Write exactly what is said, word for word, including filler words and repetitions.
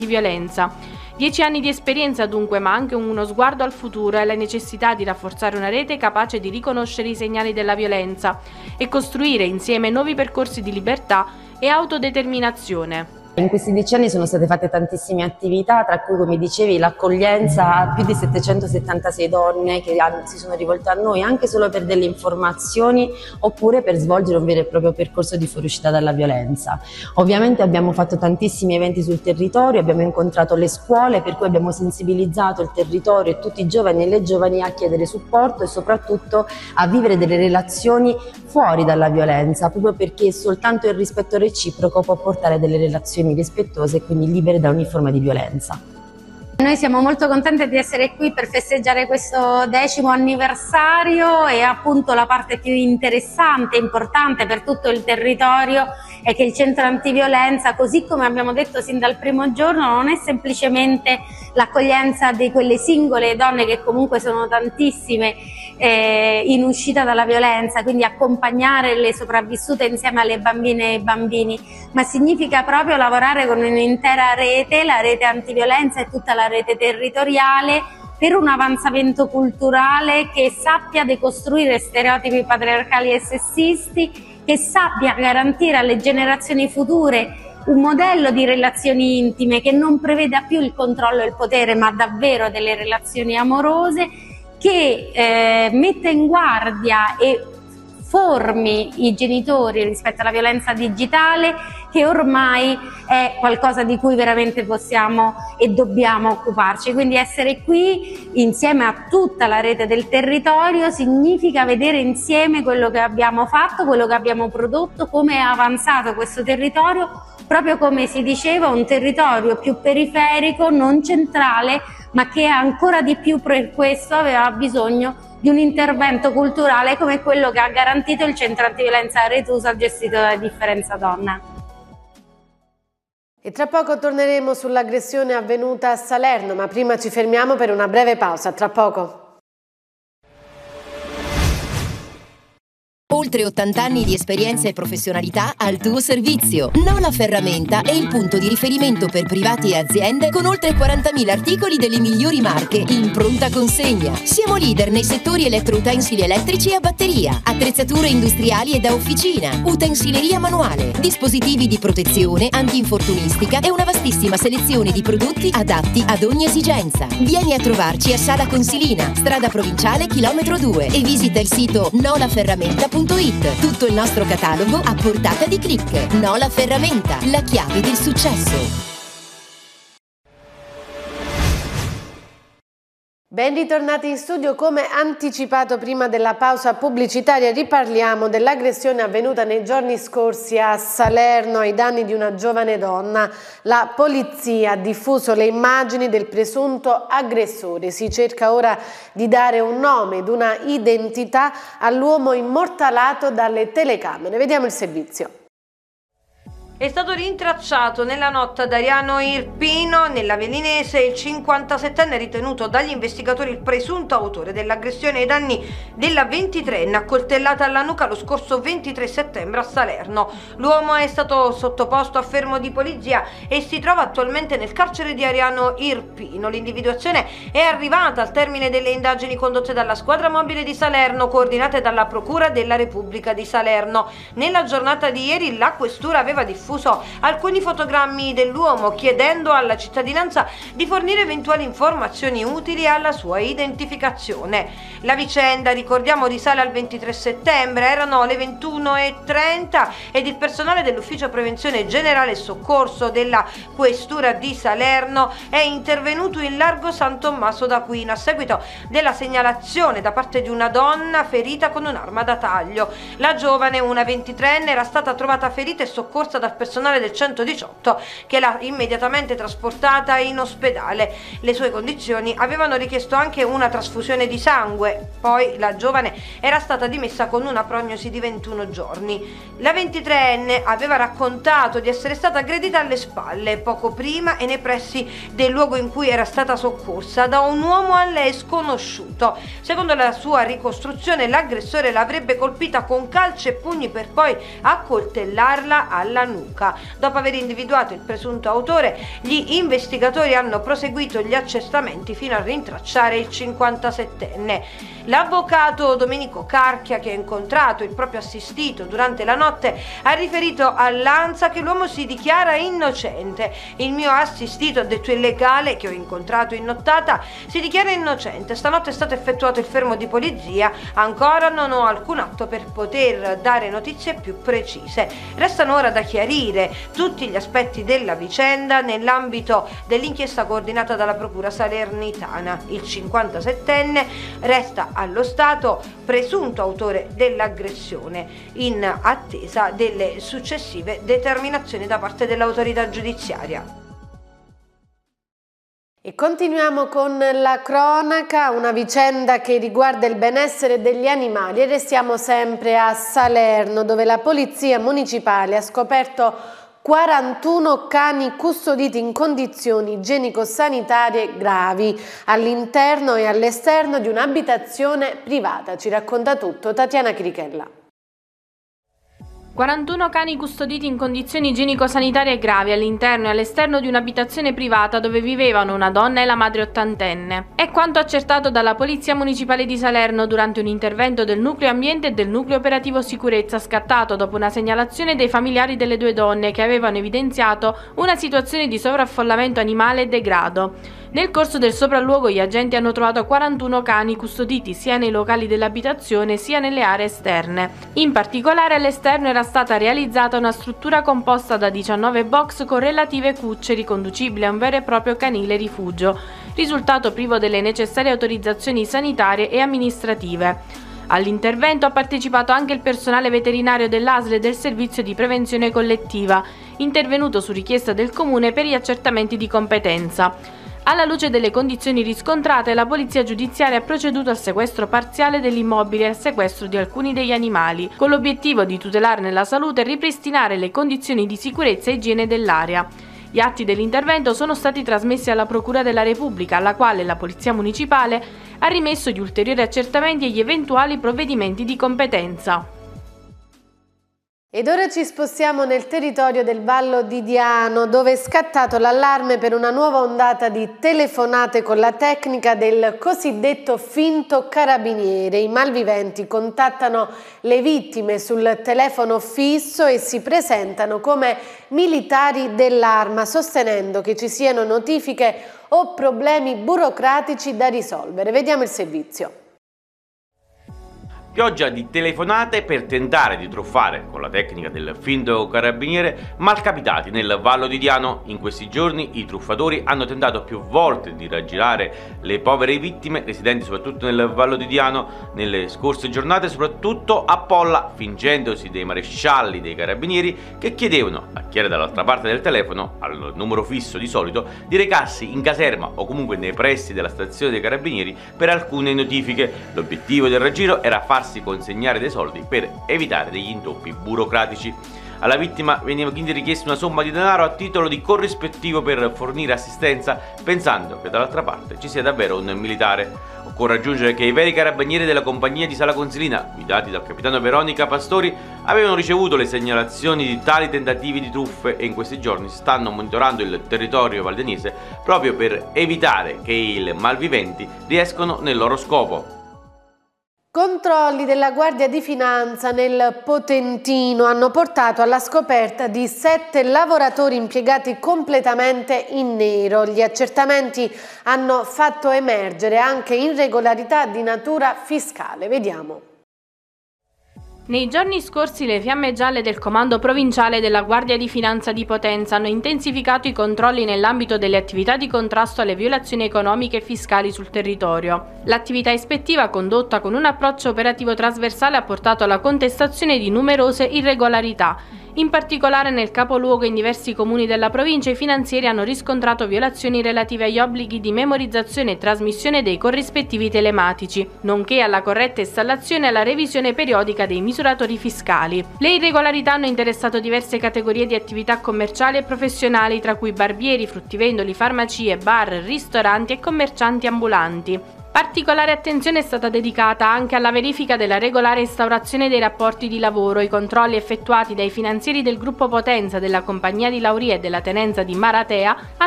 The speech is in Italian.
di violenza. Dieci anni di esperienza dunque, ma anche uno sguardo al futuro e la necessità di rafforzare una rete capace di riconoscere i segnali della violenza e costruire insieme nuovi percorsi di libertà e autodeterminazione. In questi dieci anni sono state fatte tantissime attività, tra cui, come dicevi, l'accoglienza a più di settecentosettantasei donne che si sono rivolte a noi anche solo per delle informazioni oppure per svolgere un vero e proprio percorso di fuoriuscita dalla violenza. Ovviamente abbiamo fatto tantissimi eventi sul territorio, abbiamo incontrato le scuole, per cui abbiamo sensibilizzato il territorio e tutti i giovani e le giovani a chiedere supporto e soprattutto a vivere delle relazioni fuori dalla violenza, proprio perché soltanto il rispetto reciproco può portare delle relazioni rispettose e quindi libere da ogni forma di violenza. Noi siamo molto contenti di essere qui per festeggiare questo decimo anniversario e appunto la parte più interessante e importante per tutto il territorio è che il centro antiviolenza, così come abbiamo detto sin dal primo giorno, non è semplicemente l'accoglienza di quelle singole donne che comunque sono tantissime eh, in uscita dalla violenza, quindi accompagnare le sopravvissute insieme alle bambine e ai bambini, ma significa proprio lavorare con un'intera rete, la rete antiviolenza e tutta la rete territoriale, per un avanzamento culturale che sappia decostruire stereotipi patriarcali e sessisti, che sappia garantire alle generazioni future un modello di relazioni intime che non preveda più il controllo e il potere, ma davvero delle relazioni amorose, che eh, metta in guardia e formi i genitori rispetto alla violenza digitale, che ormai è qualcosa di cui veramente possiamo e dobbiamo occuparci. Quindi essere qui insieme a tutta la rete del territorio significa vedere insieme quello che abbiamo fatto, quello che abbiamo prodotto, come è avanzato questo territorio, proprio come si diceva, un territorio più periferico, non centrale, ma che ancora di più per questo aveva bisogno di un intervento culturale come quello che ha garantito il centro antiviolenza Aretusa gestito da Differenza Donna. E tra poco torneremo sull'aggressione avvenuta a Salerno, ma prima ci fermiamo per una breve pausa. Tra poco. Oltre ottanta anni di esperienza e professionalità al tuo servizio. Nola Ferramenta è il punto di riferimento per privati e aziende con oltre quarantamila articoli delle migliori marche in pronta consegna. Siamo leader nei settori elettroutensili elettrici e a batteria, attrezzature industriali e da officina, utensileria manuale, dispositivi di protezione, antinfortunistica e una vastissima selezione di prodotti adatti ad ogni esigenza. Vieni a trovarci a Sala Consilina, strada provinciale chilometro due e visita il sito nolaferramenta punto it. Tutto il nostro catalogo a portata di click. Nola Ferramenta, la chiave del successo. Ben ritornati in studio. Come anticipato prima della pausa pubblicitaria, riparliamo dell'aggressione avvenuta nei giorni scorsi a Salerno ai danni di una giovane donna. La polizia ha diffuso le immagini del presunto aggressore. Si cerca ora di dare un nome ed una identità all'uomo immortalato dalle telecamere. Vediamo il servizio. È stato rintracciato nella notte ad Ariano Irpino, nella Velinese, il cinquantasettenne ritenuto dagli investigatori il presunto autore dell'aggressione ai danni della ventitreenne accoltellata alla nuca lo scorso ventitré settembre a Salerno. L'uomo è stato sottoposto a fermo di polizia e si trova attualmente nel carcere di Ariano Irpino. L'individuazione è arrivata al termine delle indagini condotte dalla squadra mobile di Salerno, coordinate dalla Procura della Repubblica di Salerno. Nella giornata di ieri la questura aveva diffuso alcuni fotogrammi dell'uomo, chiedendo alla cittadinanza di fornire eventuali informazioni utili alla sua identificazione. La vicenda, ricordiamo, risale al ventitré settembre, erano le ventuno e trenta ed il personale dell'Ufficio Prevenzione Generale e Soccorso della Questura di Salerno è intervenuto in largo San Tommaso d'Aquino a seguito della segnalazione da parte di una donna ferita con un'arma da taglio. La giovane, una ventitreenne, era stata trovata ferita e soccorsa dal personale del centodiciotto che l'ha immediatamente trasportata in ospedale. Le sue condizioni avevano richiesto anche una trasfusione di sangue, poi la giovane era stata dimessa con una prognosi di ventuno giorni. La ventitreenne aveva raccontato di essere stata aggredita alle spalle poco prima e nei pressi del luogo in cui era stata soccorsa da un uomo a lei sconosciuto. Secondo la sua ricostruzione, l'aggressore l'avrebbe colpita con calci e pugni per poi accoltellarla alla nuca. Lucca. Dopo aver individuato il presunto autore, gli investigatori hanno proseguito gli accertamenti fino a rintracciare il cinquantasettenne. L'avvocato Domenico Carchia, che ha incontrato il proprio assistito durante la notte, ha riferito all'Ansa che l'uomo si dichiara innocente. Il mio assistito, ha detto il legale che ho incontrato in nottata, si dichiara innocente. Stanotte è stato effettuato il fermo di polizia, ancora non ho alcun atto per poter dare notizie più precise. Restano ora da chiarire tutti gli aspetti della vicenda nell'ambito dell'inchiesta coordinata dalla Procura Salernitana. Il cinquantasettenne resta allo stato presunto autore dell'aggressione, in attesa delle successive determinazioni da parte dell'autorità giudiziaria. E continuiamo con la cronaca, una vicenda che riguarda il benessere degli animali, e restiamo sempre a Salerno, dove la polizia municipale ha scoperto quarantuno cani custoditi in condizioni igienico-sanitarie gravi all'interno e all'esterno di un'abitazione privata. Ci racconta tutto Tatiana Chirichella. quarantuno cani custoditi in condizioni igienico-sanitarie gravi all'interno e all'esterno di un'abitazione privata dove vivevano una donna e la madre ottantenne. È quanto accertato dalla Polizia Municipale di Salerno durante un intervento del Nucleo Ambiente e del Nucleo Operativo Sicurezza scattato dopo una segnalazione dei familiari delle due donne che avevano evidenziato una situazione di sovraffollamento animale e degrado. Nel corso del sopralluogo gli agenti hanno trovato quarantuno cani custoditi sia nei locali dell'abitazione sia nelle aree esterne. In particolare all'esterno era stata realizzata una struttura composta da diciannove box con relative cucce riconducibili a un vero e proprio canile rifugio, risultato privo delle necessarie autorizzazioni sanitarie e amministrative. All'intervento ha partecipato anche il personale veterinario dell'A S L e del Servizio di Prevenzione Collettiva, intervenuto su richiesta del Comune per gli accertamenti di competenza. Alla luce delle condizioni riscontrate, la polizia giudiziaria ha proceduto al sequestro parziale dell'immobile e al sequestro di alcuni degli animali, con l'obiettivo di tutelarne la salute e ripristinare le condizioni di sicurezza e igiene dell'area. Gli atti dell'intervento sono stati trasmessi alla Procura della Repubblica, alla quale la Polizia Municipale ha rimesso gli ulteriori accertamenti e gli eventuali provvedimenti di competenza. Ed ora ci spostiamo nel territorio del Vallo di Diano, dove è scattato l'allarme per una nuova ondata di telefonate con la tecnica del cosiddetto finto carabiniere. I malviventi contattano le vittime sul telefono fisso e si presentano come militari dell'arma, sostenendo che ci siano notifiche o problemi burocratici da risolvere. Vediamo il servizio. Pioggia di telefonate per tentare di truffare, con la tecnica del finto carabiniere, malcapitati nel Vallo di Diano. In questi giorni i truffatori hanno tentato più volte di raggirare le povere vittime, residenti soprattutto nel Vallo di Diano, nelle scorse giornate, soprattutto a Polla, fingendosi dei marescialli dei carabinieri che chiedevano a chi era dall'altra parte del telefono, al numero fisso di solito, di recarsi in caserma o comunque nei pressi della stazione dei carabinieri per alcune notifiche. L'obiettivo del raggiro era far consegnare dei soldi per evitare degli intoppi burocratici. Alla vittima veniva quindi richiesta una somma di denaro a titolo di corrispettivo per fornire assistenza, pensando che dall'altra parte ci sia davvero un militare. Occorre aggiungere che i veri carabinieri della compagnia di Sala Consilina, guidati dal capitano Veronica Pastori, avevano ricevuto le segnalazioni di tali tentativi di truffe e in questi giorni stanno monitorando il territorio valdenese proprio per evitare che i malviventi riescano nel loro scopo. Controlli della Guardia di Finanza nel Potentino hanno portato alla scoperta di sette lavoratori impiegati completamente in nero. Gli accertamenti hanno fatto emergere anche irregolarità di natura fiscale. Vediamo. Nei giorni scorsi le fiamme gialle del Comando Provinciale della Guardia di Finanza di Potenza hanno intensificato i controlli nell'ambito delle attività di contrasto alle violazioni economiche e fiscali sul territorio. L'attività ispettiva, condotta con un approccio operativo trasversale, ha portato alla contestazione di numerose irregolarità. In particolare nel capoluogo e in diversi comuni della provincia i finanzieri hanno riscontrato violazioni relative agli obblighi di memorizzazione e trasmissione dei corrispettivi telematici, nonché alla corretta installazione e alla revisione periodica dei misuratori fiscali. Le irregolarità hanno interessato diverse categorie di attività commerciali e professionali, tra cui barbieri, fruttivendoli, farmacie, bar, ristoranti e commercianti ambulanti. Particolare attenzione è stata dedicata anche alla verifica della regolare instaurazione dei rapporti di lavoro. I controlli effettuati dai finanzieri del gruppo Potenza, della compagnia di Lauria e della tenenza di Maratea hanno